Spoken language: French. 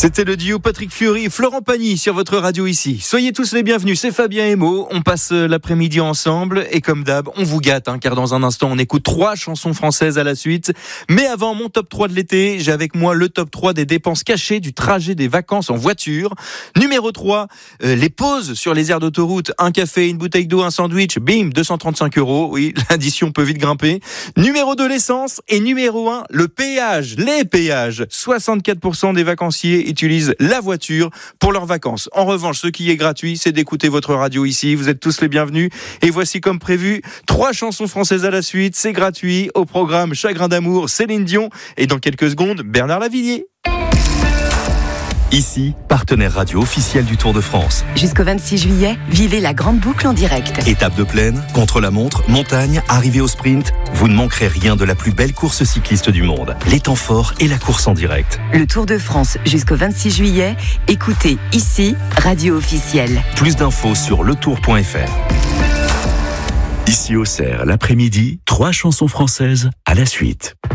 C'était le duo Patrick Fiori et Florent Pagny sur votre radio ici. Soyez tous les bienvenus, c'est Fabien et Mo. On passe l'après-midi ensemble et comme d'hab, on vous gâte car dans un instant, on écoute 3 chansons françaises à la suite. Mais avant mon top 3 de l'été, j'ai avec moi le top 3 des dépenses cachées du trajet des vacances en voiture. Numéro 3, les pauses sur les aires d'autoroute. Un café, une bouteille d'eau, un sandwich, bim, 235 €. Oui, l'addition peut vite grimper. Numéro 2, l'essence. Et numéro 1, le péage, les péages. 64% des vacanciers utilisent la voiture pour leurs vacances. En revanche, ce qui est gratuit, c'est d'écouter votre radio ici. Vous êtes tous les bienvenus. Et voici comme prévu 3 chansons françaises à la suite. C'est gratuit. Au programme Chagrin d'amour, Céline Dion. Et dans quelques secondes, Bernard Lavilliers. Ici, partenaire radio officiel du Tour de France. Jusqu'au 26 juillet, vivez la grande boucle en direct. Étape de plaine, contre-la-montre, montagne, arrivée au sprint. Vous ne manquerez rien de la plus belle course cycliste du monde. Les temps forts et la course en direct. Le Tour de France jusqu'au 26 juillet. Écoutez ici, radio officielle. Plus d'infos sur letour.fr. Ici au Cerf, l'après-midi, 3 chansons françaises à la suite.